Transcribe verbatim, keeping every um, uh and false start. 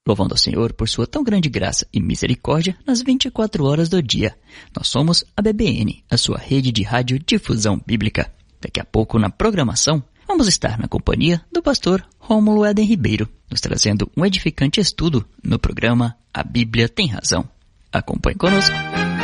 louvando ao Senhor por sua tão grande graça e misericórdia nas vinte e quatro horas do dia. Nós somos a B B N, a sua rede de rádio difusão bíblica. Daqui a pouco, na programação, vamos estar na companhia do pastor Rômulo Éden Ribeiro, nos trazendo um edificante estudo no programa A Bíblia Tem Razão. Acompanhe conosco.